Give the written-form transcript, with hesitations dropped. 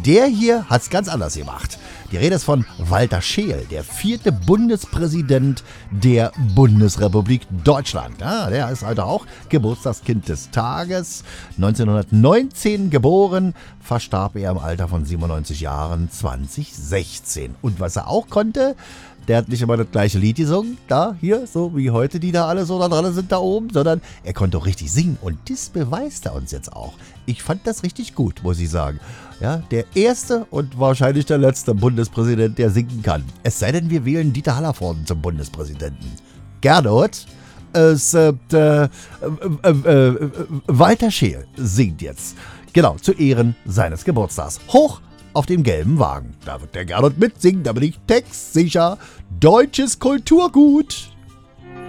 Der hier hat's ganz anders gemacht. Die Rede ist von Walter Scheel, der 4. Bundespräsident der Bundesrepublik Deutschland. Ja, der ist heute auch Geburtstagskind des Tages. 1919 geboren, verstarb er im Alter von 97 Jahren 2016. Und was er auch konnte, der hat nicht immer das gleiche Lied gesungen, da, hier, so wie heute, die da alle so da dran sind da oben, sondern er konnte auch richtig singen und das beweist er uns jetzt auch. Ich fand das richtig gut, muss ich sagen. Ja, der erste und wahrscheinlich der letzte Bundespräsident, der singen kann. Es sei denn, wir wählen Dieter Hallervorden zum Bundespräsidenten. Gernot, Walter Scheel singt jetzt. Genau, zu Ehren seines Geburtstags. Hoch auf dem gelben Wagen. Da wird der Gernot mitsingen, da bin ich textsicher. Deutsches Kulturgut.